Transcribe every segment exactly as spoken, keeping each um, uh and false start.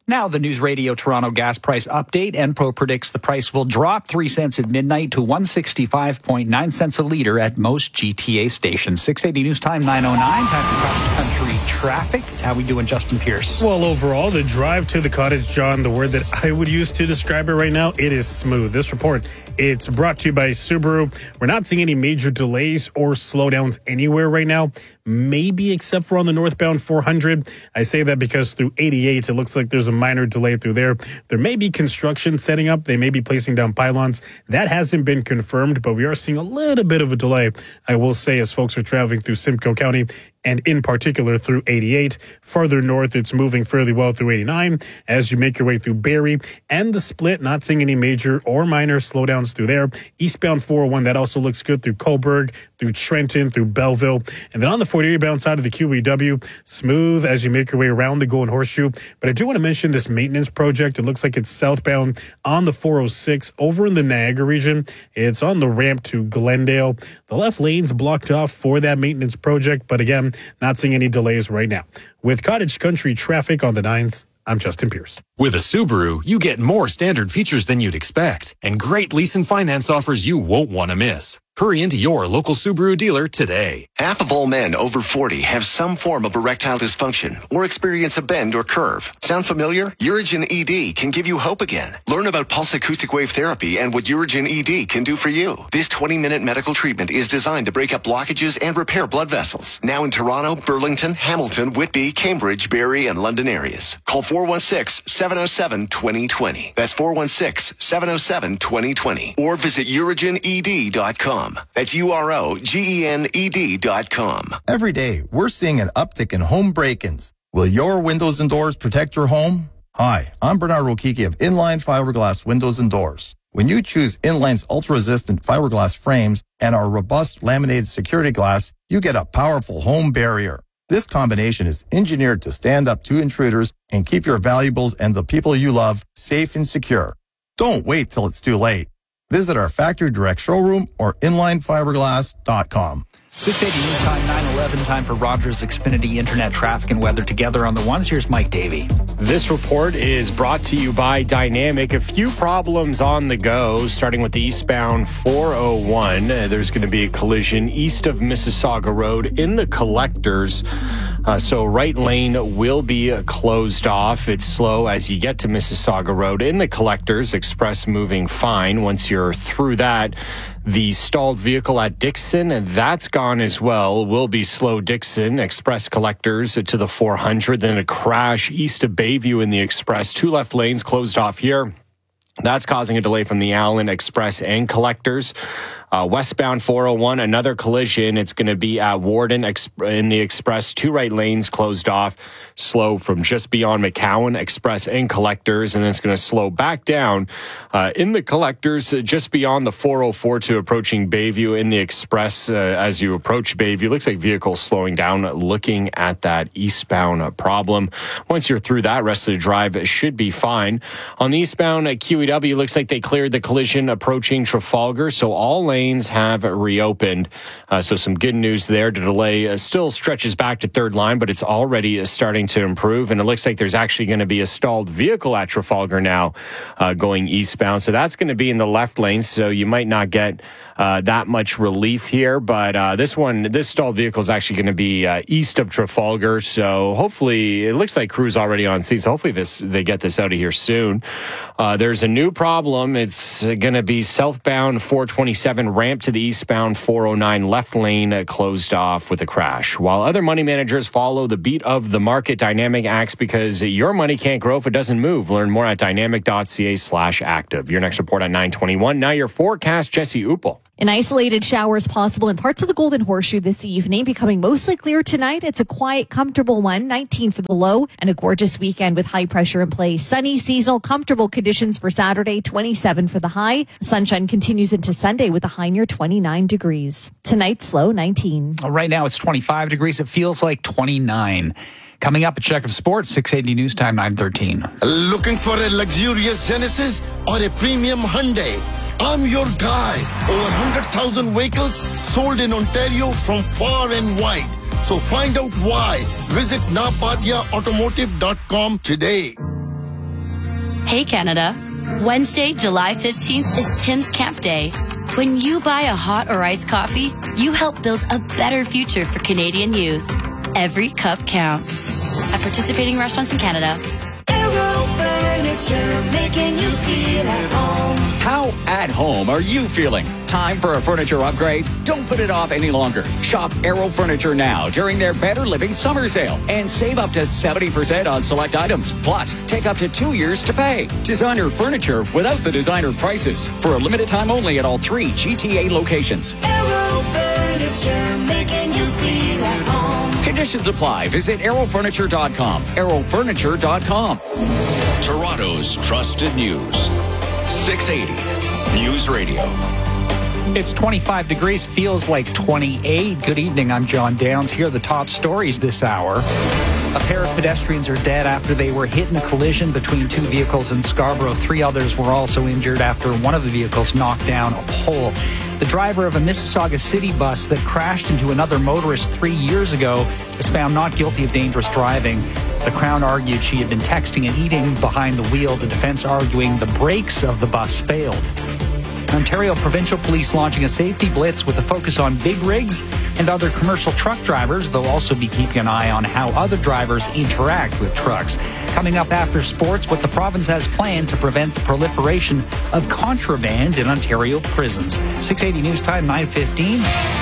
Now, the News Radio Toronto gas price update. Enpro predicts the price will drop three cents at midnight to one sixty-five point nine cents a litre at most G T A stations. six eighty News Time, nine oh nine. Time for cross-country traffic. How we doing, Justin Pierce? Well, overall, the drive to the cottage, John, the word that I would use to describe it right now, it is smooth. This report, it's brought to you by Subaru. We're not seeing any major delays or slowdowns anywhere right now, maybe except for on the northbound four hundred. I say that because through eighty-eight, it looks like there's a minor delay through there. There may be construction setting up. They may be placing down pylons. That hasn't been confirmed, but we are seeing a little bit of a delay, I will say, as folks are traveling through Simcoe County, and in particular through eighty-eight. Farther north, it's moving fairly well through eighty-nine. As you make your way through Barrie and the Split, not seeing any major or minor slowdowns through there. Eastbound four oh one, that also looks good through Cobourg, through Trenton, through Belleville. And then on the forty-eight bound side of the Q E W, smooth as you make your way around the Golden Horseshoe. But I do want to mention this maintenance project. It looks like it's southbound on the four oh six over in the Niagara region. It's on the ramp to Glendale. The left lane's blocked off for that maintenance project, but again, not seeing any delays right now. With Cottage Country traffic on the nines, I'm Justin Pierce. With a Subaru, you get more standard features than you'd expect and great lease and finance offers you won't want to miss. Hurry into your local Subaru dealer today. Half of all men over forty have some form of erectile dysfunction or experience a bend or curve. Sound familiar? Urigen E D can give you hope again. Learn about pulse acoustic wave therapy and what Urigen E D can do for you. This twenty-minute medical treatment is designed to break up blockages and repair blood vessels. Now in Toronto, Burlington, Hamilton, Whitby, Cambridge, Barrie, and London areas. Call four one six, seven oh seven, two oh two oh. That's four one six, seven oh seven, two oh two oh. Or visit urigen e d dot com. That's U R O G E N E D dot com. Every day, we're seeing an uptick in home break-ins. Will your windows and doors protect your home? Hi, I'm Bernard Rokiki of Inline Fiberglass Windows and Doors. When you choose Inline's ultra-resistant fiberglass frames and our robust laminated security glass, you get a powerful home barrier. This combination is engineered to stand up to intruders and keep your valuables and the people you love safe and secure. Don't wait till it's too late. Visit our factory direct showroom or inline fiberglass dot com. six eighty News Time, nine eleven. Time for Rogers Xfinity Internet traffic and weather together on the ones. Here's Mike Davey. This report is brought to you by Dynamic. A few problems on the go, starting with the eastbound four oh one. Uh, there's going to be a collision east of Mississauga Road in the collectors. Uh, so right lane will be uh, closed off. It's slow as you get to Mississauga Road. In the collectors, express moving fine. Once you're through that, the stalled vehicle at Dixon, that's gone as well. Will be slow Dixon, express collectors to the four hundred. Then a crash east of Bayview in the express. Two left lanes closed off here. That's causing a delay from the Allen Express and collectors. Uh, westbound four oh one, another collision. It's going to be at Warden in the Express. Two right lanes closed off. Slow from just beyond McCowan, Express and collectors. And then it's going to slow back down uh, in the collectors just beyond the four oh four to approaching Bayview in the Express. Uh, as you approach Bayview, looks like vehicles slowing down, looking at that eastbound problem. Once you're through that, rest of the drive should be fine. On the eastbound at Q E W, looks like they cleared the collision approaching Trafalgar. So all lanes have reopened. Uh, so some good news there. The delay uh, still stretches back to third line, but it's already uh, starting to improve. And it looks like there's actually going to be a stalled vehicle at Trafalgar now uh, going eastbound. So that's going to be in the left lane. So you might not get uh, that much relief here. But uh, this one, this stalled vehicle is actually going to be uh, east of Trafalgar. So hopefully, it looks like crew's already on scene. So hopefully this they get this out of here soon. Uh, there's a new problem. It's going to be southbound four twenty-seven ramp to the eastbound four oh nine left lane uh, closed off with a crash. While other money managers follow the beat of the market, Dynamic acts because your money can't grow if it doesn't move. Learn more at dynamic.ca slash active. Your next report at nine twenty-one. Now your forecast, Jesse Upel. An isolated shower is possible in parts of the Golden Horseshoe this evening, becoming mostly clear tonight. It's a quiet, comfortable one, nineteen for the low, and a gorgeous weekend with high pressure in place. Sunny, seasonal, comfortable conditions for Saturday, twenty-seven for the high. Sunshine continues into Sunday with a high near twenty-nine degrees. Tonight's low, nineteen. Right now it's twenty-five degrees. It feels like twenty-nine. Coming up, a check of sports, six eighty News Time, nine thirteen. Looking for a luxurious Genesis or a premium Hyundai? I'm your guy. Over one hundred thousand vehicles sold in Ontario from far and wide. So find out why. Visit napatia automotive dot com today. Hey Canada, Wednesday, July fifteenth is Tim's Camp Day. When you buy a hot or iced coffee, you help build a better future for Canadian youth. Every cup counts. At participating restaurants in Canada. Aero Furniture, making you feel at home. How at home are you feeling? Time for a furniture upgrade? Don't put it off any longer. Shop Aero Furniture now during their Better Living Summer Sale and save up to seventy percent on select items. Plus, take up to two years to pay. Designer furniture without the designer prices. For a limited time only at all three G T A locations. Aero Furniture, making you feel at home. Conditions apply. Visit aero furniture dot com. aero furniture dot com. Toronto's trusted news. six eighty News Radio. It's twenty-five degrees, feels like twenty-eight. Good evening, I'm John Downs. Here are the top stories this hour. A pair of pedestrians are dead after they were hit in a collision between two vehicles in Scarborough. Three others were also injured after one of the vehicles knocked down a pole. The driver of a Mississauga city bus that crashed into another motorist three years ago is found not guilty of dangerous driving. The Crown argued she had been texting and eating behind the wheel, the defense arguing the brakes of the bus failed. Ontario Provincial Police launching a safety blitz with a focus on big rigs and other commercial truck drivers. They'll also be keeping an eye on how other drivers interact with trucks. Coming up after sports, what the province has planned to prevent the proliferation of contraband in Ontario prisons. six eighty News Time, nine fifteen.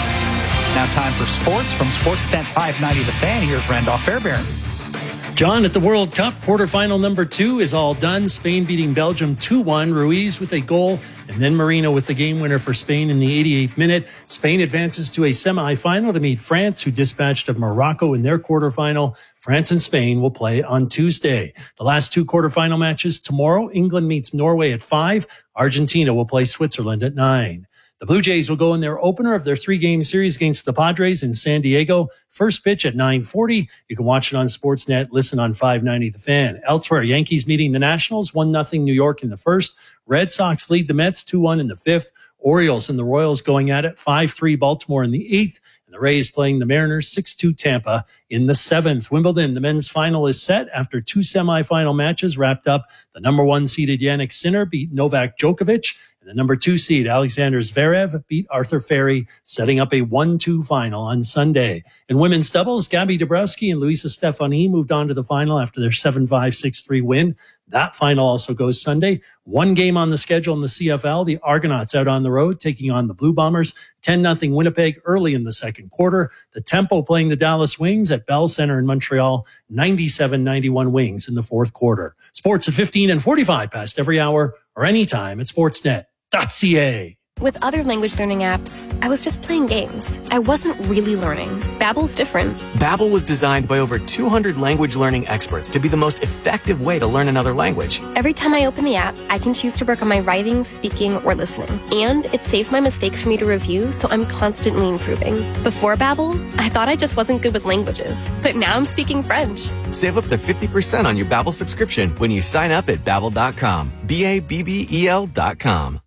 Now time for sports. From Sportsnet five ninety The Fan, here's Randolph Fairbairn. John, at the World Cup, quarterfinal number two is all done. Spain beating Belgium two one. Ruiz with a goal, and then Marino with the game winner for Spain in the eighty-eighth minute. Spain advances to a semifinal to meet France, who dispatched of Morocco in their quarterfinal. France and Spain will play on Tuesday. The last two quarterfinal matches tomorrow. England meets Norway at five. Argentina will play Switzerland at nine. The Blue Jays will go in their opener of their three-game series against the Padres in San Diego. First pitch at nine forty. You can watch it on Sportsnet, listen on five ninety The Fan. Elsewhere, Yankees meeting the Nationals, one nothing New York in the first. Red Sox lead the Mets two one in the fifth. Orioles and the Royals going at it, five three Baltimore in the eighth. And the Rays playing the Mariners six two Tampa in the seventh. Wimbledon, the men's final is set after two semifinal matches wrapped up. The number one seeded Jannik Sinner beat Novak Djokovic. The number two seed, Alexander Zverev, beat Arthur Ferry, setting up a one two final on Sunday. In women's doubles, Gabby Dabrowski and Luisa Stefani moved on to the final after their seven five, six three win. That final also goes Sunday. One game on the schedule in the C F L. The Argonauts out on the road, taking on the Blue Bombers. ten nothing Winnipeg early in the second quarter. The Tempo playing the Dallas Wings at Bell Center in Montreal. ninety-seven ninety-one Wings in the fourth quarter. Sports at fifteen and forty-five past every hour or anytime at sportsnet dot c a. With other language learning apps, I was just playing games. I wasn't really learning. Babbel's different. Babbel was designed by over two hundred language learning experts to be the most effective way to learn another language. Every time I open the app, I can choose to work on my writing, speaking, or listening. And it saves my mistakes for me to review, so I'm constantly improving. Before Babbel, I thought I just wasn't good with languages. But now I'm speaking French. Save up to fifty percent on your Babbel subscription when you sign up at babbel dot com. B A B B E L dot com.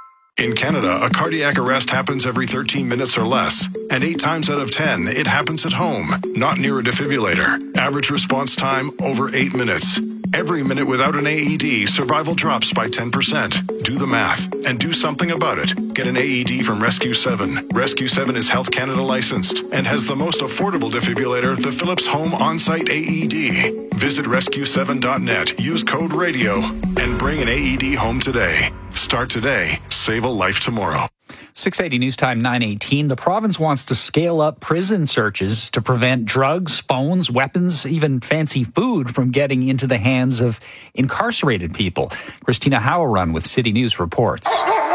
In Canada, a cardiac arrest happens every thirteen minutes or less, and eight times out of ten, it happens at home, not near a defibrillator. Average response time, over eight minutes. Every minute without an A E D, survival drops by ten percent. Do the math and do something about it. Get an A E D from Rescue seven. Rescue seven is Health Canada licensed and has the most affordable defibrillator, the Philips Home On-Site A E D. Visit rescue seven dot net, use code RADIO, and bring an A E D home today. Start today. Save a life tomorrow. six eighty News Time, nine eighteen. The province wants to scale up prison searches to prevent drugs, phones, weapons, even fancy food from getting into the hands of incarcerated people. Christina Howrun with City News reports.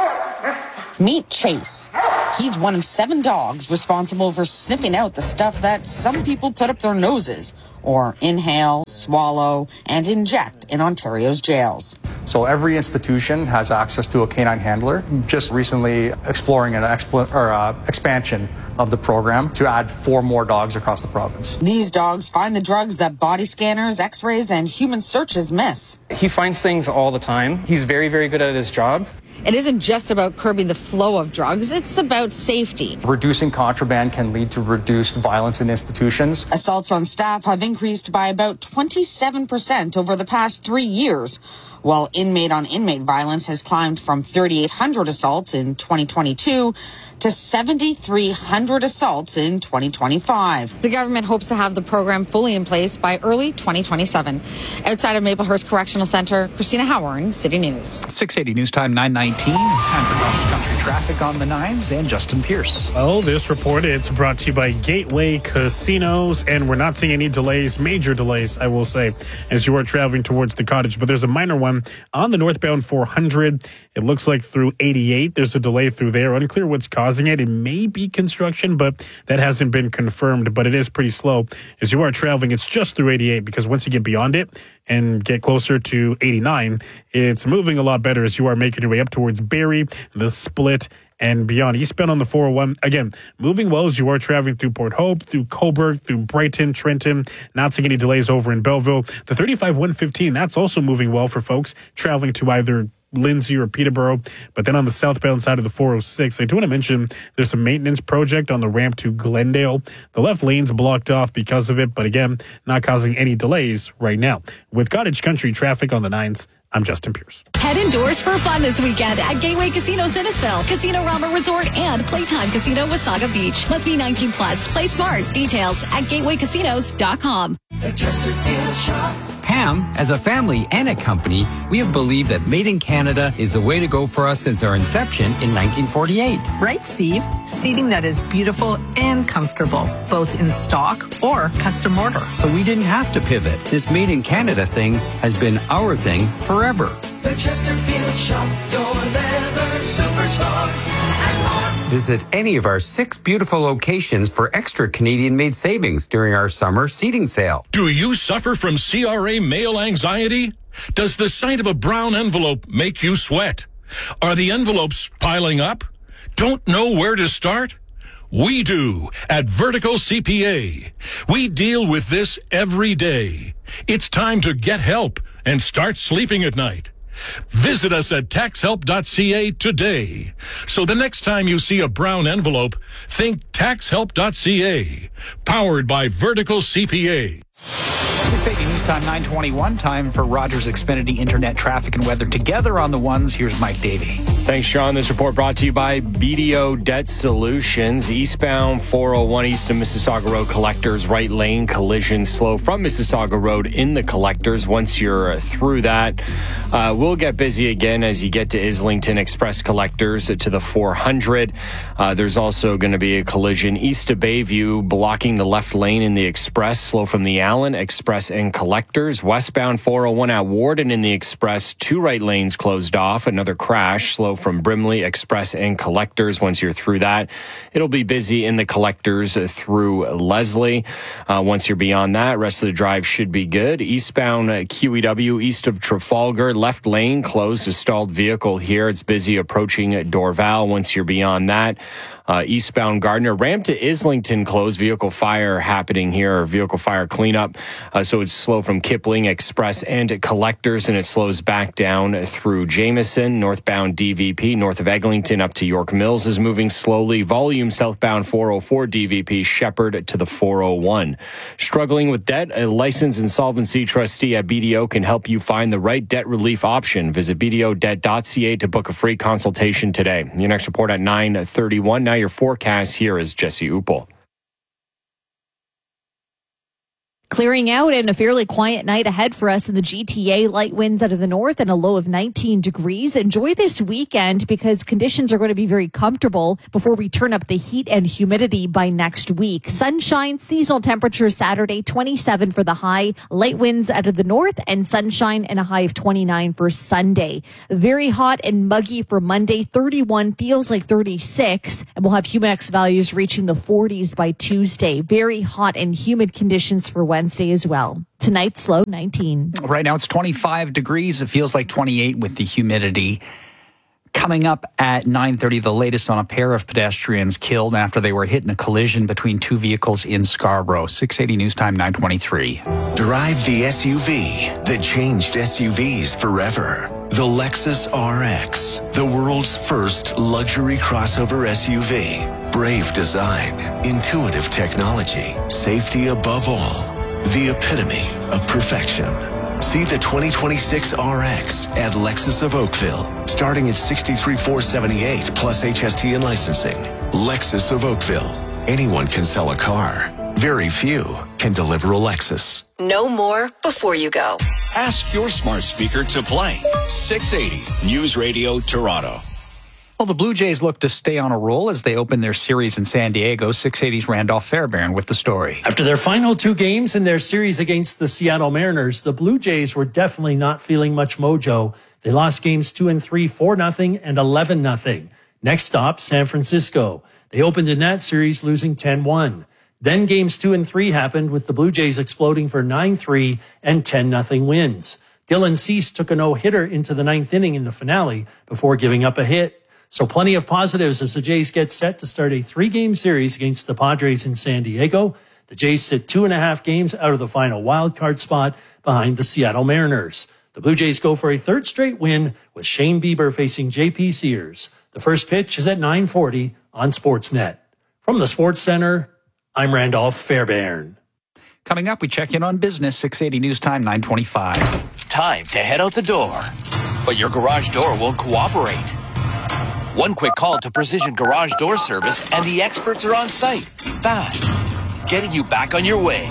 Meet Chase. He's one of seven dogs responsible for sniffing out the stuff that some people put up their noses or inhale, swallow, and inject in Ontario's jails. So every institution has access to a canine handler. Just recently exploring an expl- or, uh, expansion of the program to add four more dogs across the province. These dogs find the drugs that body scanners, x-rays, and human searches miss. He finds things all the time. He's very, very good at his job. It isn't just about curbing the flow of drugs, it's about safety. Reducing contraband can lead to reduced violence in institutions. Assaults on staff have increased by about twenty-seven percent over the past three years. while inmate-on-inmate violence has climbed from thirty-eight hundred assaults in twenty twenty-two to seventy-three hundred assaults in twenty twenty-five. The government hopes to have the program fully in place by early twenty twenty-seven. Outside of Maplehurst Correctional Center, Christina Howard, City News. six eighty News Time, nine nineteen. Time for cross-country traffic on the nines and Justin Pierce. Well, this report, it's brought to you by Gateway Casinos, and we're not seeing any delays, major delays, I will say, as you are traveling towards the cottage. But there's a minor one on the northbound four hundred. It looks like through eighty-eight, there's a delay through there. Unclear what's causing it. It may be construction, but that hasn't been confirmed. But it is pretty slow. As you are traveling, it's just through eighty-eight, because once you get beyond it and get closer to eighty-nine, it's moving a lot better as you are making your way up towards Barrie, the Split, and beyond. Eastbound on the four oh one, again, moving well as you are traveling through Port Hope, through Cobourg, through Brighton, Trenton, not seeing any delays over in Belleville. The thirty-five one fifteen, that's also moving well for folks traveling to either Lindsay or Peterborough. But then on the southbound side of the four oh six, I do want to mention there's a maintenance project on the ramp to Glendale. The left lane's blocked off because of it, but again, not causing any delays right now. With Cottage Country traffic on the nines, I'm Justin Pierce. Head indoors for fun this weekend at Gateway Casino Innisfil, Casino Rama Resort, and Playtime Casino Wasaga Beach. Must be nineteen plus. Play smart. Details at gateway casinos dot com. The Chesterfield Shop. Pam, as a family and a company, we have believed that Made in Canada is the way to go for us since our inception in nineteen forty-eight. Right, Steve. Seating that is beautiful and comfortable, both in stock or custom order. So we didn't have to pivot. This Made in Canada thing has been our thing forever. The Chesterfield Shop, your leather superstar, and more. Visit any of our six beautiful locations for extra Canadian-made savings during our summer seating sale. Do you suffer from C R A mail anxiety? Does the sight of a brown envelope make you sweat? Are the envelopes piling up? Don't know where to start? We do at Vertical C P A. We deal with this every day. It's time to get help and start sleeping at night. Visit us at tax help dot c a today. So the next time you see a brown envelope, think tax help dot c a. Powered by Vertical C P A. six eighty News Time, nine twenty-one. Time for Rogers Xfinity Internet traffic and weather together on the ones. Here's Mike Davey. Thanks, Sean. This report brought to you by B D O Debt Solutions. Eastbound four oh one east of Mississauga Road collectors, right lane collision slow from Mississauga Road in the collectors. Once you're through that, uh, we'll get busy again as you get to Islington Express collectors to the four hundred. Uh, there's also going to be a collision east of Bayview, blocking the left lane in the Express, slow from the Allen Express and collectors. Westbound four oh one at Warden in the Express, two right lanes closed off. Another crash, slow from Brimley Express and collectors. Once you're through that, it'll be busy in the collectors through Leslie. Uh, once you're beyond that, rest of the drive should be good. Eastbound Q E W east of Trafalgar, left lane closed, a stalled vehicle here. It's busy approaching Dorval. Once you're beyond that, Uh, eastbound Gardner, ramp to Islington closed, vehicle fire happening here, or vehicle fire cleanup. Uh, so it's slow from Kipling Express and collectors, and it slows back down through Jameson. Northbound D V P, north of Eglinton up to York Mills is moving slowly. Volume southbound four oh four D V P, Shepherd to the four oh one. Struggling with debt? A licensed insolvency trustee at B D O can help you find the right debt relief option. Visit b d o debt dot c a to book a free consultation today. Your next report at nine thirty-one. Now your forecast here is Jesse Upel. Clearing out and a fairly quiet night ahead for us in the G T A. Light winds out of the north and a low of nineteen degrees. Enjoy this weekend because conditions are going to be very comfortable before we turn up the heat and humidity by next week. Sunshine, seasonal temperatures Saturday, twenty-seven for the high. Light winds out of the north and sunshine and a high of twenty-nine for Sunday. Very hot and muggy for Monday, thirty-one, feels like thirty-six. And we'll have Humidex values reaching the forties by Tuesday. Very hot and humid conditions for Wednesday. Wednesday as well. Tonight's low nineteen. Right now it's twenty-five degrees. It feels like twenty-eight with the humidity. Coming up at nine thirty, the latest on a pair of pedestrians killed after they were hit in a collision between two vehicles in Scarborough. six eighty News Time, nine twenty-three. Drive the S U V that changed S U Vs forever. The Lexus R X, the world's first luxury crossover S U V. Brave design, intuitive technology, safety above all. The epitome of perfection. See the twenty twenty-six R X at Lexus of Oakville, starting at sixty-three thousand four hundred seventy-eight dollars plus H S T and licensing. Lexus of Oakville. Anyone can sell a car. Very few can deliver a Lexus. Know more before you go. Ask your smart speaker to play. six eighty News Radio Toronto. Well, the Blue Jays look to stay on a roll as they open their series in San Diego. six eighty's Randolph Fairbairn with the story. After their final two games in their series against the Seattle Mariners, the Blue Jays were definitely not feeling much mojo. They lost games two and three, four nothing and eleven nothing. Next stop, San Francisco. They opened in that series losing ten one. Then games two and three happened with the Blue Jays exploding for nine three and ten nothing wins. Dylan Cease took a no-hitter into the ninth inning in the finale before giving up a hit. So plenty of positives as the Jays get set to start a three-game series against the Padres in San Diego. The Jays sit two and a half games out of the final wildcard spot behind the Seattle Mariners. The Blue Jays go for a third straight win with Shane Bieber facing J P Sears. The first pitch is at nine forty on Sportsnet. From the Sports Center, I'm Randolph Fairbairn. Coming up, we check in on business. six eighty News Time, nine twenty-five. Time to head out the door, but your garage door won't cooperate. One quick call to Precision Garage Door Service and the experts are on site, fast, getting you back on your way.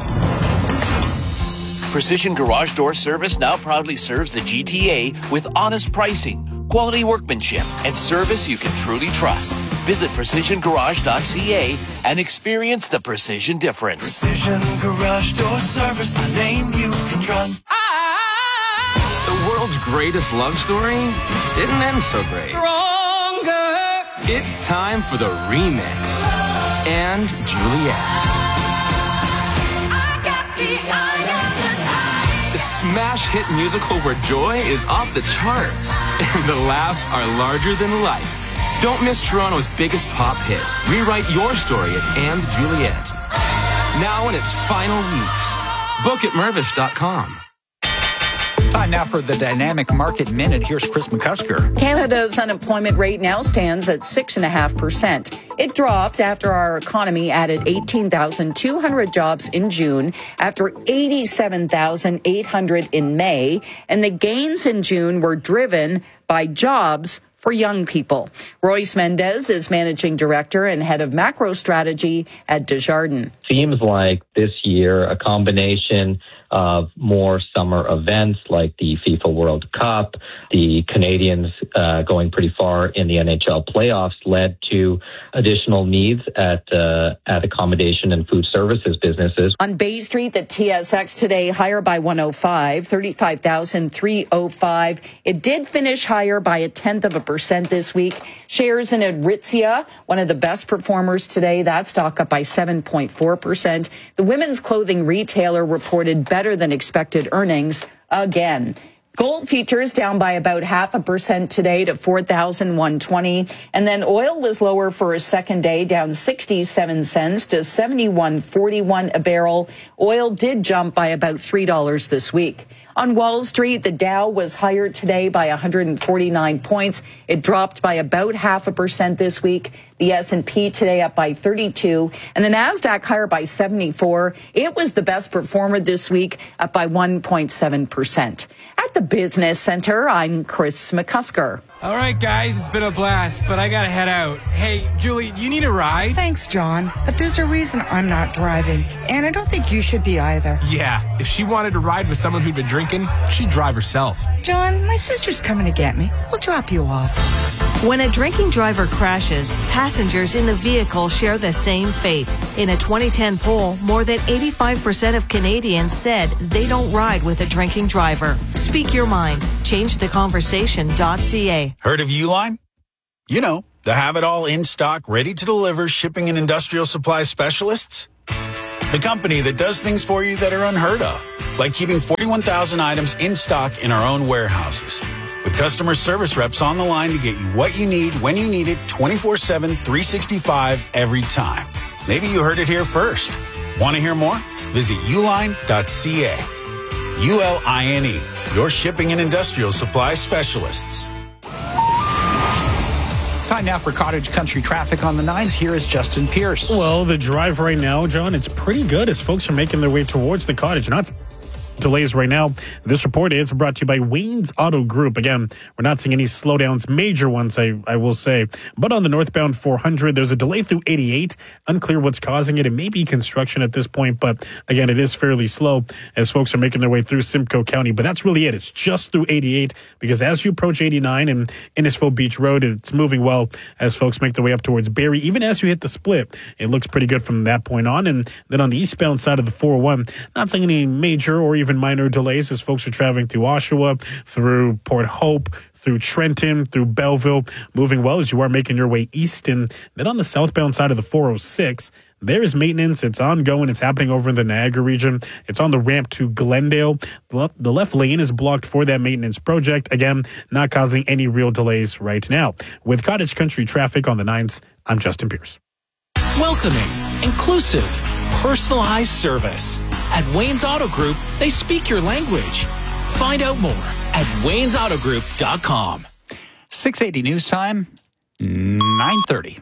Precision Garage Door Service now proudly serves the G T A with honest pricing, quality workmanship, and service you can truly trust. Visit precision garage dot c a and experience the precision difference. Precision Garage Door Service, the name you can trust. The world's greatest love story didn't end so great. Stronger. It's time for the remix. And Juliet. I got the eye of the time. The smash hit musical where joy is off the charts and the laughs are larger than life. Don't miss Toronto's biggest pop hit. Rewrite your story at And Juliet. Now in its final weeks. Book at mervish dot com. Time now for the Dynamic Market Minute. Here's Chris McCusker. Canada's unemployment rate now stands at six point five percent. It dropped after our economy added eighteen thousand two hundred jobs in June, after eighty-seven thousand eight hundred in May, and the gains in June were driven by jobs for young people. Royce Mendez is managing director and head of macro strategy at Desjardins. Seems like this year a combination of more summer events like the FIFA World Cup, the Canadians uh, going pretty far in the N H L playoffs led to additional needs at uh, at accommodation and food services businesses. On Bay Street, the T S X today higher by one oh five, thirty-five thousand three hundred five. It did finish higher by a tenth of a percent this week. Shares in Aritzia, one of the best performers today, that stock up by seven point four percent. The women's clothing retailer reported better than expected earnings again. Gold futures down by about half a percent today to four thousand one hundred twenty. And then oil was lower for a second day, down sixty-seven cents to seventy-one forty-one a barrel. Oil did jump by about three dollars this week. On Wall Street, the Dow was higher today by one hundred forty-nine points. It dropped by about half a percent this week. The S and P today up by thirty-two, and the Nasdaq higher by seventy-four. It was the best performer this week, up by one point seven percent. At the Business Center, I'm Chris McCusker. All right, guys, it's been a blast, but I gotta head out. Hey, Julie, do you need a ride? Thanks, John, but there's a reason I'm not driving, and I don't think you should be either. Yeah, if she wanted to ride with someone who'd been drinking, she'd drive herself. John, my sister's coming to get me. We'll drop you off. When a drinking driver crashes, passengers in the vehicle share the same fate. In a twenty ten poll, more than eighty-five percent of Canadians said they don't ride with a drinking driver. Speak your mind. Change the conversation dot c a. Heard of Uline? You know, the have-it-all in-stock, ready-to-deliver shipping and industrial supply specialists. The company that does things for you that are unheard of, like keeping forty-one thousand items in stock in our own warehouses. With customer service reps on the line to get you what you need, when you need it, twenty-four seven, three sixty-five, every time. Maybe you heard it here first. Want to hear more? Visit uline dot c a. U L I N E, your shipping and industrial supply specialists. Time now for Cottage Country traffic on the nines. Here is Justin Pierce. Well, the drive right now, John, it's pretty good as folks are making their way towards the cottage. Not delays right now. This report is brought to you by Wayne's Auto Group. Again, we're not seeing any slowdowns, major ones, I, I will say. But on the northbound four hundred, there's a delay through eighty-eight. Unclear what's causing it. It may be construction at this point, but again, it is fairly slow as folks are making their way through Simcoe County. But that's really it. It's just through eighty-eight, because as you approach eighty-nine and Innisfil Beach Road, it's moving well as folks make their way up towards Barrie. Even as you hit the split, it looks pretty good from that point on. And then on the eastbound side of the four oh one, not seeing any major or even minor delays as folks are traveling through Oshawa, through Port Hope, through Trenton, through Belleville, moving well as you are making your way east. And then on the southbound side of the four oh six, there is maintenance. It's ongoing. It's happening over in the Niagara region. It's on the ramp to Glendale. The left lane is blocked for that maintenance project. Again, not causing any real delays right now. With Cottage Country traffic on the nines, I'm Justin Pierce. Welcoming, inclusive, personalized service. At Wayne's Auto Group, they speak your language. Find out more at waynes auto group dot com. six eighty news time, nine thirty.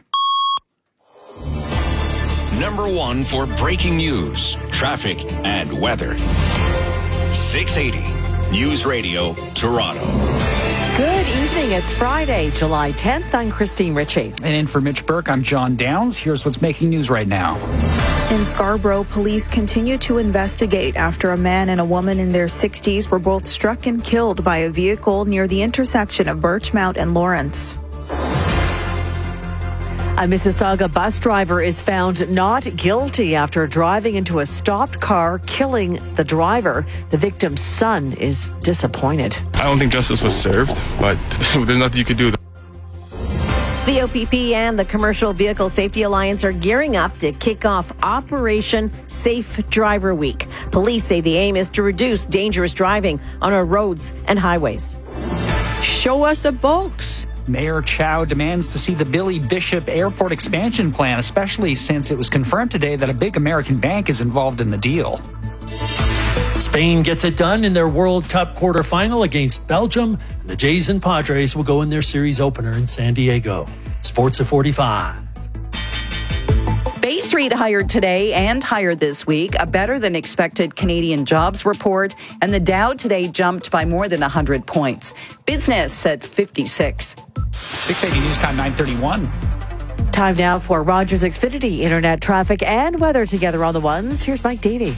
Number one for breaking news, traffic, and weather. six eighty News Radio, Toronto. Good evening. It's Friday, July tenth. I'm Christine Ritchie. And in for Mitch Burke, I'm John Downs. Here's what's making news right now. In Scarborough, police continue to investigate after a man and a woman in their sixties were both struck and killed by a vehicle near the intersection of Birchmount and Lawrence. A Mississauga bus driver is found not guilty after driving into a stopped car, killing the driver. The victim's son is disappointed. I don't think justice was served, but there's nothing you could do. The O P P and the Commercial Vehicle Safety Alliance are gearing up to kick off Operation Safe Driver Week. Police say the aim is to reduce dangerous driving on our roads and highways. Show us the books. Mayor Chow demands to see the Billy Bishop Airport expansion plan, especially since it was confirmed today that a big American bank is involved in the deal. Spain gets it done in their World Cup quarterfinal against Belgium. The Jays and Padres will go in their series opener in San Diego. Sports at forty-five. Bay Street hired today and hired this week a better than expected Canadian jobs report, and the Dow today jumped by more than one hundred points. Business at fifty-six. six eighty News Time, nine thirty-one. Time now for Rogers Xfinity internet traffic and weather together on the ones. Here's Mike Davey.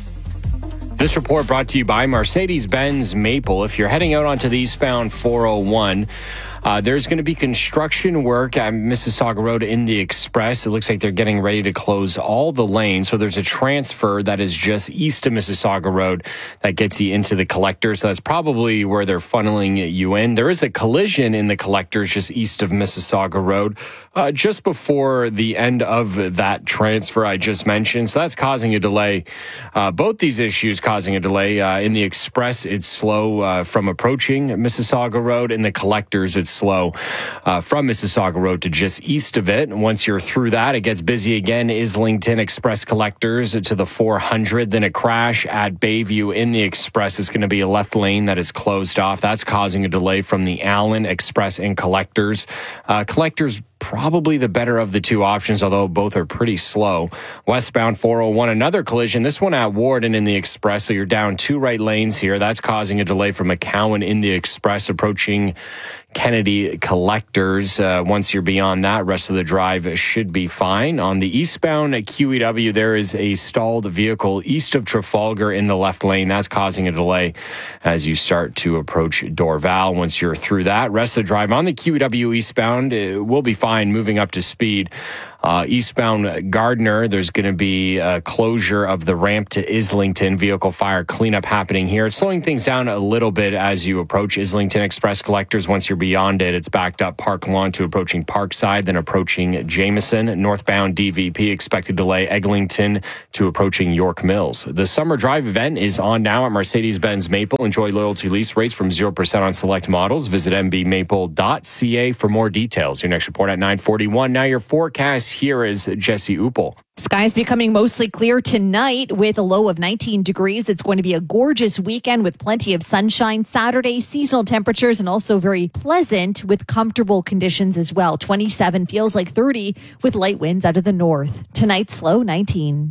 This report brought to you by Mercedes-Benz Maple. If you're heading out onto the eastbound four oh one, Uh, there's going to be construction work at Mississauga Road in the Express. It looks like they're getting ready to close all the lanes. So there's a transfer that is just east of Mississauga Road that gets you into the Collectors. So that's probably where they're funneling you in. There is a collision in the Collectors just east of Mississauga Road, uh, just before the end of that transfer I just mentioned. So that's causing a delay. Uh, both these issues causing a delay. Uh, in the Express, it's slow uh, from approaching Mississauga Road. In the Collectors, it's slow uh, from Mississauga Road to just east of it. And once you're through that, it gets busy again. Islington Express Collectors to the four hundred. Then a crash at Bayview in the Express is going to be a left lane that is closed off. That's causing a delay from the Allen Express and Collectors. Uh, Collectors probably the better of the two options, although both are pretty slow. Westbound four oh one, another collision, this one at Warden in the Express, so you're down two right lanes here. That's causing a delay from McCowan in the Express approaching Kennedy Collectors. Uh, once you're beyond that, rest of the drive should be fine. On the eastbound at Q E W, there is a stalled vehicle east of Trafalgar in the left lane. That's causing a delay as you start to approach Dorval. Once you're through that, rest of the drive on the Q E W eastbound, it will be fine moving up to speed. Uh, eastbound Gardner, there's going to be a closure of the ramp to Islington. Vehicle fire cleanup happening here. It's slowing things down a little bit as you approach Islington Express Collectors. Once you're beyond it, it's backed up Park Lawn to approaching Parkside, then approaching Jameson. Northbound D V P expected delay Eglinton to approaching York Mills. The summer drive event is on now at Mercedes-Benz Maple. Enjoy loyalty lease rates from zero percent on select models. Visit m b maple dot c a for more details. Your next report at nine forty-one. Now your forecast. Here is Jesse Upel. Skies becoming mostly clear tonight with a low of nineteen degrees. It's going to be a gorgeous weekend with plenty of sunshine. Saturday, seasonal temperatures and also very pleasant with comfortable conditions as well. twenty-seven feels like thirty with light winds out of the north. Tonight's low nineteen.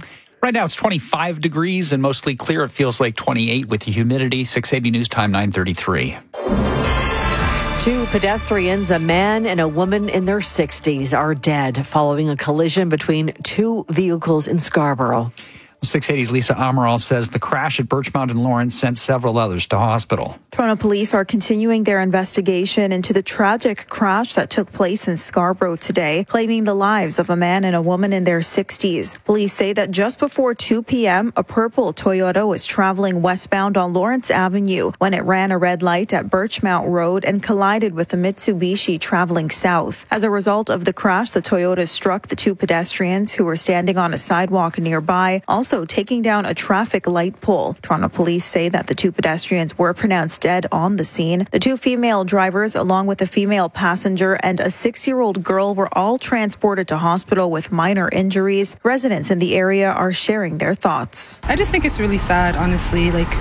Right now it's twenty-five degrees and mostly clear. It feels like twenty-eight with the humidity. six eighty News Time, nine thirty-three. Two pedestrians, a man and a woman in their sixties, are dead following a collision between two vehicles in Scarborough. six eighty's Lisa Amaral says the crash at Birchmount and Lawrence sent several others to hospital. Toronto police are continuing their investigation into the tragic crash that took place in Scarborough today, claiming the lives of a man and a woman in their sixties. Police say that just before two p.m., a purple Toyota was traveling westbound on Lawrence Avenue when it ran a red light at Birchmount Road and collided with a Mitsubishi traveling south. As a result of the crash, the Toyota struck the two pedestrians who were standing on a sidewalk nearby, also taking down a traffic light pole. Toronto police say that the two pedestrians were pronounced dead on the scene. The two female drivers, along with a female passenger and a six-year-old girl, were all transported to hospital with minor injuries. Residents in the area are sharing their thoughts. I just think it's really sad, honestly. Like,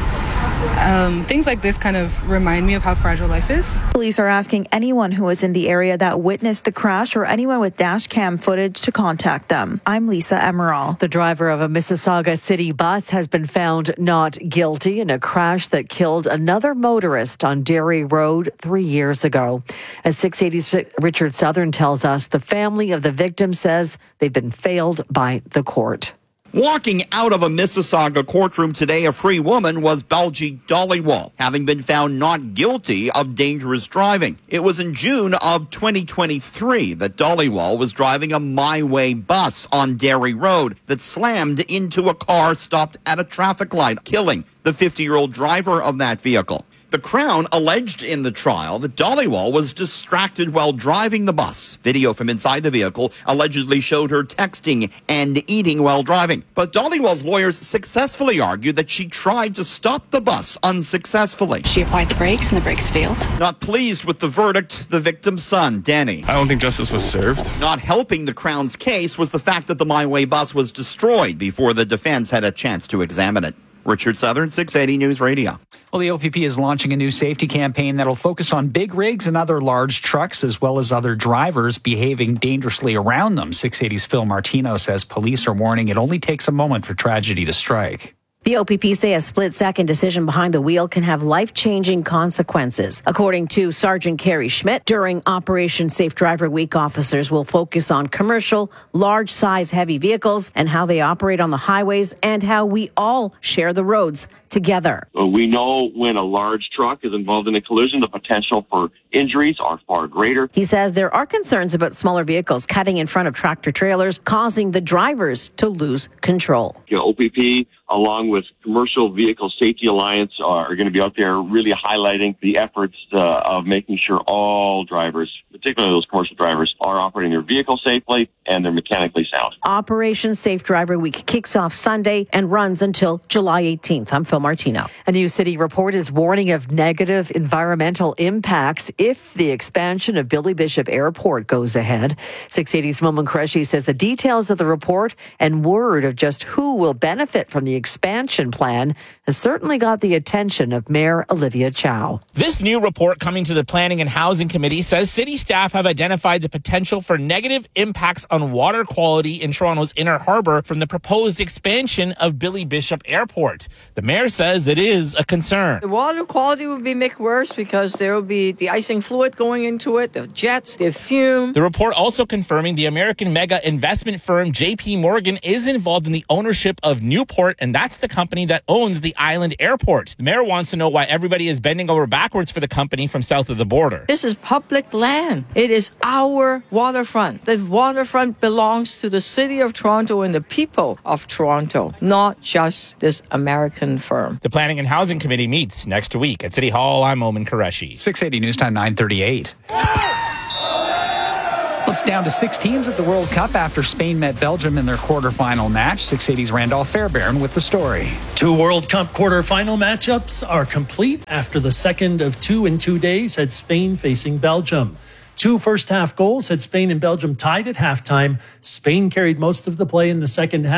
um, things like this kind of remind me of how fragile life is. Police are asking anyone who is in the area that witnessed the crash or anyone with dash cam footage to contact them. I'm Lisa Emerald. The driver of a Mississauga city bus has been found not guilty in a crash that killed another motorist on Derry Road three years ago. As six eighty's Richard Southern tells us, the family of the victim says they've been failed by the court. Walking out of a Mississauga courtroom today, a free woman was Belgie Dollywall, having been found not guilty of dangerous driving. It was in June of twenty twenty-three that Dollywall was driving a My Way bus on Derry Road that slammed into a car stopped at a traffic light, killing the fifty-year-old driver of that vehicle. The Crown alleged in the trial that Dollywall was distracted while driving the bus. Video from inside the vehicle allegedly showed her texting and eating while driving. But Dollywall's lawyers successfully argued that she tried to stop the bus unsuccessfully. She applied the brakes and the brakes failed. Not pleased with the verdict, the victim's son, Danny. I don't think justice was served. Not helping the Crown's case was the fact that the My Way bus was destroyed before the defense had a chance to examine it. Richard Southern, six eighty News Radio. Well, the O P P is launching a new safety campaign that'll focus on big rigs and other large trucks, as well as other drivers behaving dangerously around them. six eighty's Phil Martino says police are warning it only takes a moment for tragedy to strike. The O P P say a split-second decision behind the wheel can have life-changing consequences. According to Sergeant Carrie Schmidt, during Operation Safe Driver Week, officers will focus on commercial, large-size heavy vehicles and how they operate on the highways and how we all share the roads together. We know when a large truck is involved in a collision, the potential for injuries are far greater. He says there are concerns about smaller vehicles cutting in front of tractor-trailers, causing the drivers to lose control. You know, O P P, along with Commercial Vehicle Safety Alliance, are going to be out there really highlighting the efforts uh, of making sure all drivers, particularly those commercial drivers, are operating their vehicle safely and they're mechanically sound. Operation Safe Driver Week kicks off Sunday and runs until July eighteenth. I'm Phil Martino. A new city report is warning of negative environmental impacts if the expansion of Billy Bishop Airport goes ahead. six eighty's Momin Qureshi says the details of the report and word of just who will benefit from the expansion plan has certainly got the attention of Mayor Olivia Chow. This new report coming to the Planning and Housing Committee says city staff have identified the potential for negative impacts on water quality in Toronto's Inner Harbour from the proposed expansion of Billy Bishop Airport. The mayor says it is a concern. The water quality will be made worse because there will be the icing fluid going into it, the jets, the fume. The report also confirming the American mega investment firm J P Morgan is involved in the ownership of Newport, and that's the company that owns the island airport. The mayor wants to know why everybody is bending over backwards for the company from south of the border. This is public land. It is our waterfront. The waterfront belongs to the city of Toronto and the people of Toronto, not just this American firm. The Planning and Housing Committee meets next week at City Hall. I'm Momin Qureshi. six eighty News Time, nine thirty-eight. It's down to six teams at the World Cup after Spain met Belgium in their quarterfinal match. six eighty's Randolph Fairbairn with the story. Two World Cup quarterfinal matchups are complete after the second of two in two days had Spain facing Belgium. Two first-half goals had Spain and Belgium tied at halftime. Spain carried most of the play in the second half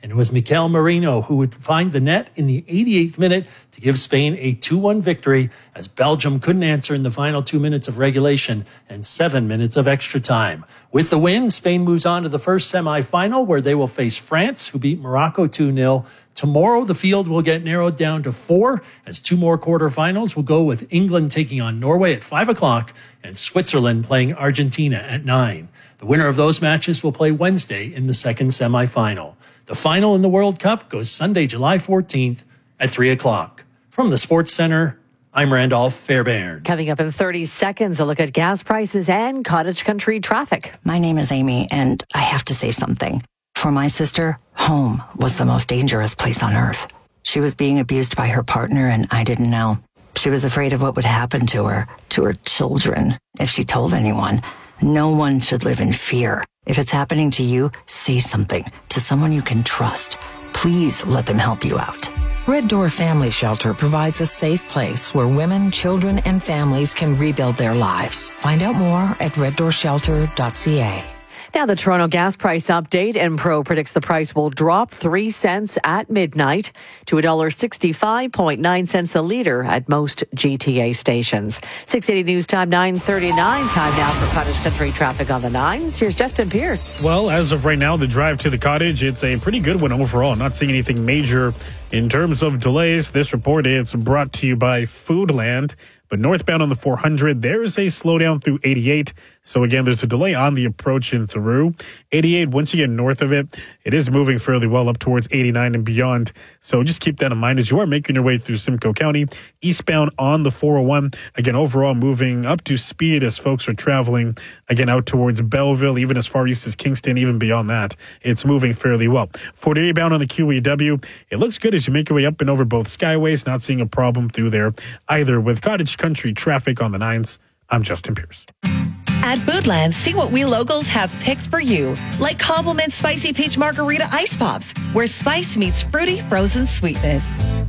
and it was Mikel Merino who would find the net in the eighty-eighth minute to give Spain a two one victory, as Belgium couldn't answer in the final two minutes of regulation and seven minutes of extra time. With the win, Spain moves on to the first semifinal, where they will face France, who beat Morocco two nil. Tomorrow, the field will get narrowed down to four, as two more quarterfinals will go with England taking on Norway at five o'clock and Switzerland playing Argentina at nine. The winner of those matches will play Wednesday in the second semifinal. The final in the World Cup goes Sunday, July fourteenth at three o'clock. From the Sports Center, I'm Randolph Fairbairn. Coming up in thirty seconds, a look at gas prices and cottage country traffic. My name is Amy, and I have to say something. For my sister, home was the most dangerous place on earth. She was being abused by her partner, and I didn't know. She was afraid of what would happen to her, to her children, if she told anyone. No one should live in fear. If it's happening to you, say something to someone you can trust. Please let them help you out. Red Door Family Shelter provides a safe place where women, children, and families can rebuild their lives. Find out more at red door shelter dot c a. Now the Toronto gas price update. Enpro predicts the price will drop three cents at midnight to one dollar sixty-five point nine cents a litre at most G T A stations. six eighty News Time, nine thirty-nine. Time now for cottage country traffic on the nines. Here's Justin Pierce. Well, as of right now, the drive to the cottage, it's a pretty good one overall. Not seeing anything major in terms of delays. This report is brought to you by Foodland. But northbound on the four hundred, there's a slowdown through eighty-eight. So again, there's a delay on the approach and through eighty-eight. Once you get north of it, it is moving fairly well up towards eighty-nine and beyond. So just keep that in mind as you are making your way through Simcoe County. Eastbound on the four oh one, again, overall moving up to speed as folks are traveling, again, out towards Belleville, even as far east as Kingston, even beyond that. It's moving fairly well. forty-eight bound on the Q E W. It looks good as you make your way up and over both skyways. Not seeing a problem through there either with cottage country traffic on the nines. I'm Justin Pierce. At Foodland, see what we locals have picked for you. Like Compliment Spicy Peach Margarita Ice Pops, where spice meets fruity frozen sweetness.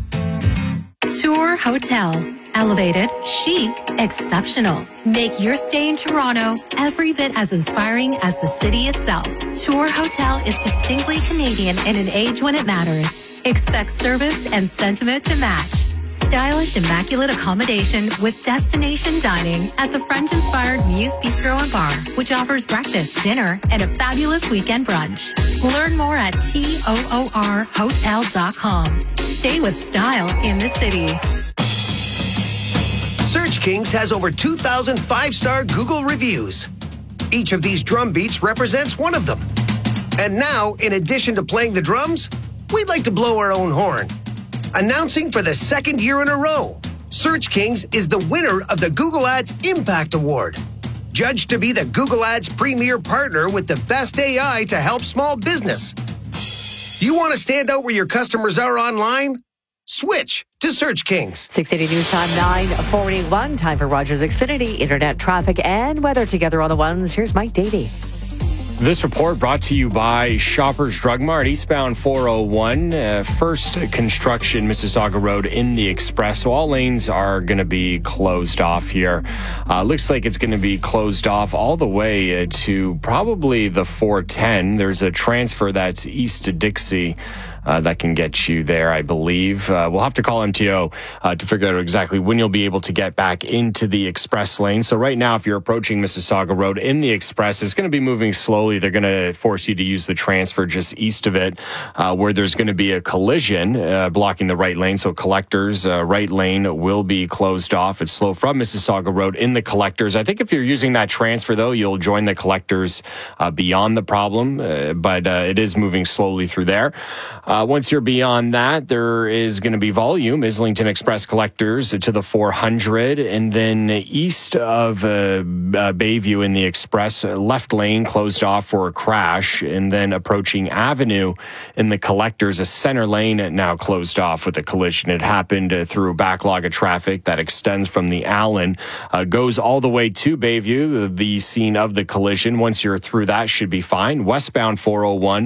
Tour Hotel. Elevated, chic, exceptional. Make your stay in Toronto every bit as inspiring as the city itself. Tour Hotel is distinctly Canadian in an age when it matters. Expect service and sentiment to match. Stylish, immaculate accommodation with destination dining at the French-inspired Muse Bistro and Bar, which offers breakfast, dinner, and a fabulous weekend brunch. Learn more at toor hotel dot com. Stay with style in the city. Search Kings has over two thousand five-star Google reviews. Each of these drum beats represents one of them. And now, in addition to playing the drums, we'd like to blow our own horn. Announcing for the second year in a row, Search Kings is the winner of the Google Ads Impact Award. Judged to be the Google Ads premier partner with the best A I to help small business. You want to stand out where your customers are online? Switch to Search Kings. six eighty News Time, nine forty-one. Time for Rogers Xfinity, internet traffic and weather together on the ones. Here's Mike Davey. This report brought to you by Shoppers Drug Mart, eastbound four oh one, uh, first construction Mississauga Road in the Express. So all lanes are going to be closed off here. Uh, looks like it's going to be closed off all the way uh, to probably the four ten. There's a transfer that's east to Dixie. Uh, that can get you there, I believe. Uh, we'll have to call M T O uh, to figure out exactly when you'll be able to get back into the express lane. So right now, if you're approaching Mississauga Road in the express, it's going to be moving slowly. They're going to force you to use the transfer just east of it, uh, where there's going to be a collision uh, blocking the right lane. So collectors, uh, right lane will be closed off. It's slow from Mississauga Road in the collectors. I think if you're using that transfer, though, you'll join the collectors uh, beyond the problem, uh, but uh, it is moving slowly through there. Uh, Uh, once you're beyond that, there is going to be volume. Islington Express collectors to the four hundred, and then east of uh, uh, Bayview in the Express, uh, left lane closed off for a crash, and then approaching Avenue in the collectors, a center lane now closed off with a collision. It happened uh, through a backlog of traffic that extends from the Allen, uh, goes all the way to Bayview, the scene of the collision. Once you're through that, should be fine. Westbound four oh one,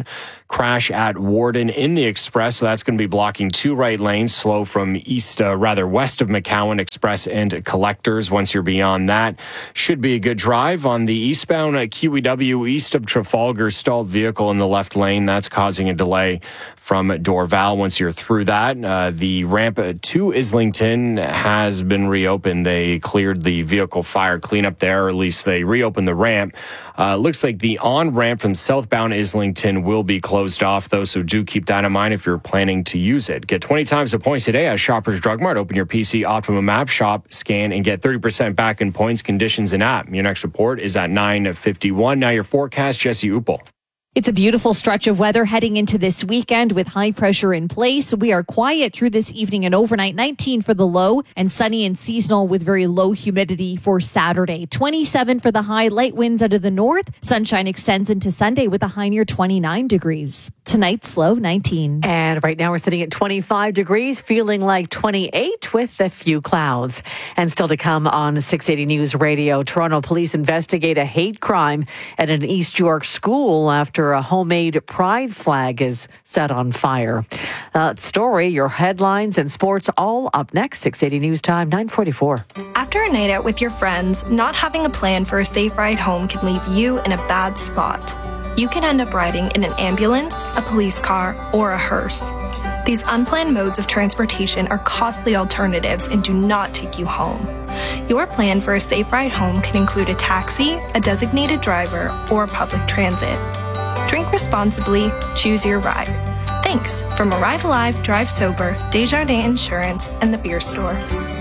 crash at Warden in the Express. So that's going to be blocking two right lanes, slow from east, uh, rather west of McCowan Express and Collectors. Once you're beyond that, should be a good drive. On the eastbound uh, Q E W east of Trafalgar, stalled vehicle in the left lane. That's causing a delay from Dorval. Once you're through that, uh, the ramp to Islington has been reopened. They cleared the vehicle fire cleanup there, or at least they reopened the ramp. Uh, looks like the on-ramp from southbound Islington will be closed off, though, so do keep that in mind if you're planning to use it. Get twenty times the points today at Shoppers Drug Mart. Open your P C Optimum app, shop, scan, and get thirty percent back in points, conditions, and app. Your next report is at nine fifty-one. Now your forecast, Jesse Upel. It's a beautiful stretch of weather heading into this weekend with high pressure in place. We are quiet through this evening and overnight. nineteen for the low and sunny and seasonal with very low humidity for Saturday. twenty-seven for the high, light winds out of the north. Sunshine extends into Sunday with a high near twenty-nine degrees. Tonight's low nineteen. And right now we're sitting at twenty-five degrees, feeling like twenty-eight with a few clouds. And still to come on six eighty News Radio, Toronto police investigate a hate crime at an East York school after a homemade pride flag is set on fire. That story, your headlines and sports all up next. six eighty News Time, nine forty-four. After a night out with your friends, not having a plan for a safe ride home can leave you in a bad spot. You can end up riding in an ambulance, a police car, or a hearse. These unplanned modes of transportation are costly alternatives and do not take you home. Your plan for a safe ride home can include a taxi, a designated driver, or public transit. Drink responsibly, choose your ride. Thanks from Arrive Alive, Drive Sober, Desjardins Insurance, and the Beer Store.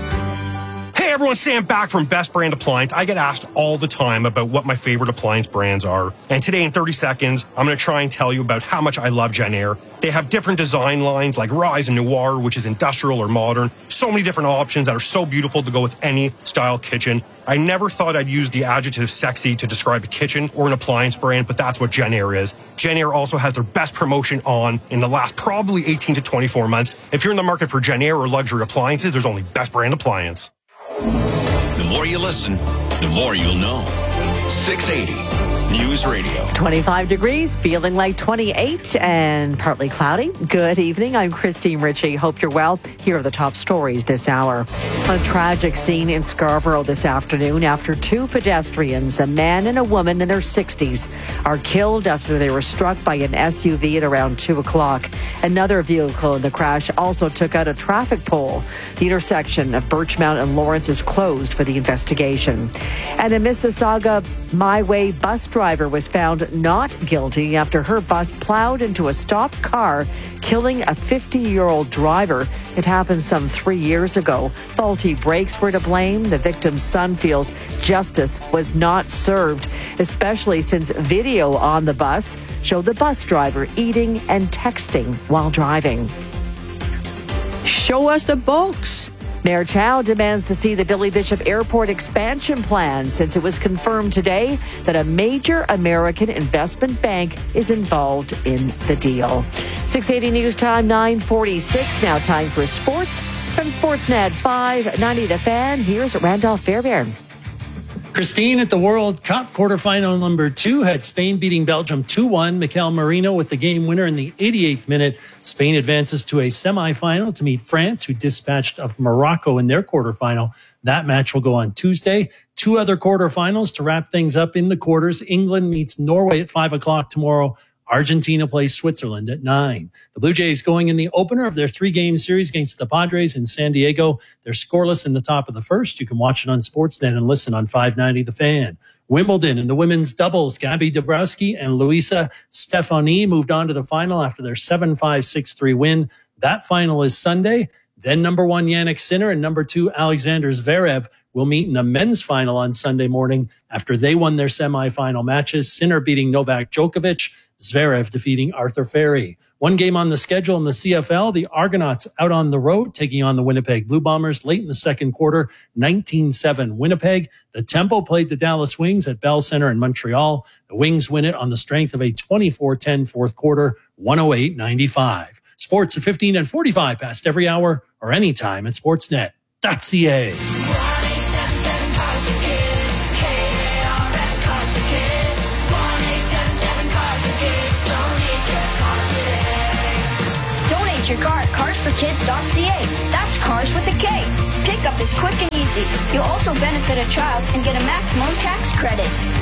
Hey everyone, Sam back from Best Brand Appliance. I get asked all the time about what my favorite appliance brands are. And today in thirty seconds, I'm going to try and tell you about how much I love Genair. They have different design lines like Rise and Noir, which is industrial or modern. So many different options that are so beautiful to go with any style kitchen. I never thought I'd use the adjective sexy to describe a kitchen or an appliance brand, but that's what Genair is. Genair also has their best promotion on in the last probably eighteen to twenty-four months. If you're in the market for Genair or luxury appliances, there's only Best Brand Appliance. The more you listen, the more you'll know. six eighty News Radio. It's twenty-five degrees, feeling like twenty-eight and partly cloudy. Good evening. I'm Christine Ritchie. Hope you're well. Here are the top stories this hour. A tragic scene in Scarborough this afternoon after two pedestrians, a man and a woman in their sixties, are killed after they were struck by an S U V at around two o'clock. Another vehicle in the crash also took out a traffic pole. The intersection of Birchmount and Lawrence is closed for the investigation. And a Mississauga My Way bus driver was found not guilty after her bus plowed into a stopped car, killing a fifty-year-old driver. It happened some three years ago. Faulty brakes were to blame. The victim's son feels justice was not served, especially since video on the bus showed the bus driver eating and texting while driving. Show us the books. Mayor Chow demands to see the Billy Bishop Airport expansion plan since it was confirmed today that a major American investment bank is involved in the deal. six eighty News Time, nine forty-six. Now time for sports. From Sportsnet five ninety The Fan, here's Randolph Fairbairn. Christine, at the World Cup quarterfinal number two had Spain beating Belgium two one. Mikel Merino with the game winner in the eighty-eighth minute. Spain advances to a semifinal to meet France, who dispatched of Morocco in their quarterfinal. That match will go on Tuesday. Two other quarterfinals to wrap things up in the quarters. England meets Norway at five o'clock tomorrow. Argentina plays Switzerland at nine. The Blue Jays going in the opener of their three-game series against the Padres in San Diego. They're scoreless in the top of the first. You can watch it on Sportsnet and listen on five ninety The Fan. Wimbledon in the women's doubles, Gabby Dabrowski and Luisa Stefani moved on to the final after their seven five, six three win. That final is Sunday. Then number one Jannik Sinner and number two Alexander Zverev will meet in the men's final on Sunday morning after they won their semifinal matches. Sinner beating Novak Djokovic, Zverev defeating Arthur Ferry. One game on the schedule in the C F L, the Argonauts out on the road taking on the Winnipeg Blue Bombers late in the second quarter, nineteen seven Winnipeg. The Tempo played the Dallas Wings at Bell Center in Montreal. The Wings win it on the strength of a twenty-four ten fourth quarter, one oh eight ninety-five. Sports at fifteen and forty-five past every hour or anytime at sportsnet dot c a. get your car at cars for kids dot c a. That's cars with a K. Pickup is quick and easy. You'll also benefit a child and get a maximum tax credit.